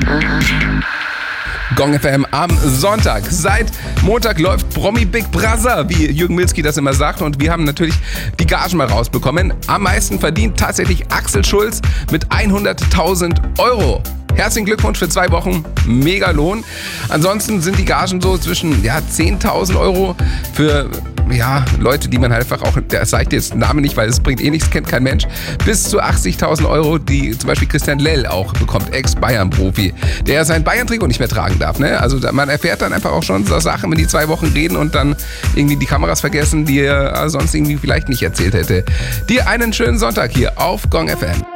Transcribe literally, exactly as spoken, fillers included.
Gong F M am Sonntag. Seit Montag läuft Promi Big Brother, wie Jürgen Milski das immer sagt. Und wir haben natürlich die Gagen mal rausbekommen. Am meisten verdient tatsächlich Axel Schulz mit hunderttausend Euro. Herzlichen Glückwunsch für zwei Wochen, mega Lohn. Ansonsten sind die Gagen so zwischen ja, zehntausend Euro für ja, Leute, die man halt einfach auch, der sagt jetzt den Namen nicht, weil es bringt eh nichts, kennt kein Mensch, bis zu achtzigtausend Euro, die zum Beispiel Christian Lell auch bekommt, Ex-Bayern-Profi, der sein Bayern-Trikot nicht mehr tragen darf. Ne? Also man erfährt dann einfach auch schon so Sachen, wenn die zwei Wochen reden und dann irgendwie die Kameras vergessen, die er sonst irgendwie vielleicht nicht erzählt hätte. Dir einen schönen Sonntag hier auf Gong F M.